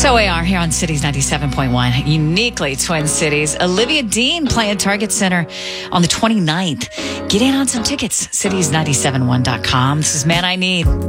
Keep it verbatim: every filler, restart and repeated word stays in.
So we are here on Cities ninety-seven point one, uniquely Twin Cities. Olivia Dean playing Target Center on the twenty-ninth. Get in on some tickets, cities nine seven one dot com. This is Man I Need.